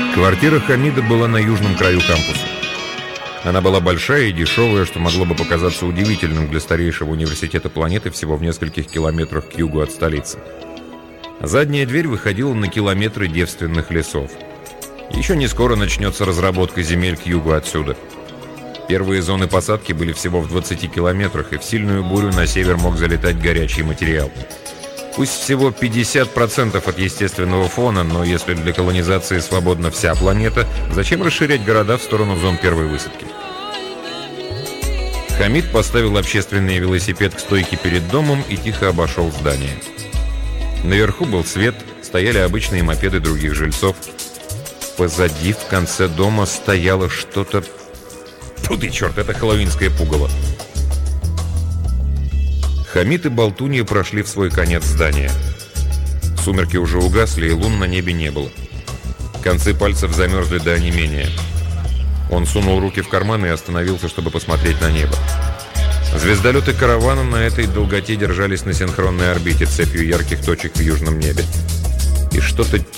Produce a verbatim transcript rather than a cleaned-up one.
Квартира Хамида была на южном краю кампуса. Она была большая и дешевая, что могло бы показаться удивительным для старейшего университета планеты всего в нескольких километрах к югу от столицы. Задняя дверь выходила на километры девственных лесов. Еще не скоро начнется разработка земель к югу отсюда. Первые зоны посадки были всего в двадцати километрах, и в сильную бурю на север мог залетать горячий материал. Пусть всего пятьдесят процентов от естественного фона, но если для колонизации свободна вся планета, зачем расширять города в сторону зон первой высадки? Хамид поставил общественный велосипед к стойке перед домом и тихо обошел здание. Наверху был свет, стояли обычные мопеды других жильцов. Позади, в конце дома, стояло что-то... Фу ты, черт, это хэллоуинское пугало. Хамид и Болтунья прошли в свой конец здания. Сумерки уже угасли, и лун на небе не было. Концы пальцев замерзли до онемения. Он сунул руки в карманы и остановился, чтобы посмотреть на небо. Звездолеты каравана на этой долготе держались на синхронной орбите цепью ярких точек в южном небе. И что-то